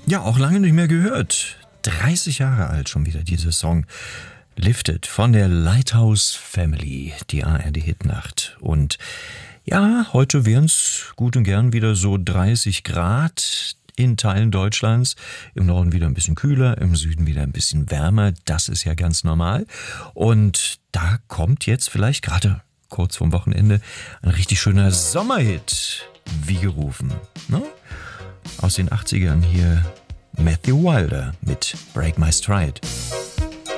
Ja, auch lange nicht mehr gehört. 30 Jahre alt schon wieder dieser Song. Lifted von der Lighthouse Family, die ARD-Hitnacht. Und ja, heute wären es gut und gern wieder so 30 Grad in Teilen Deutschlands. Im Norden wieder ein bisschen kühler, im Süden wieder ein bisschen wärmer. Das ist ja ganz normal. Und da kommt jetzt vielleicht gerade kurz vorm Wochenende ein richtig schöner Sommerhit, wie gerufen. Ne? Aus den 80ern hier Matthew Wilder mit Break My Stride.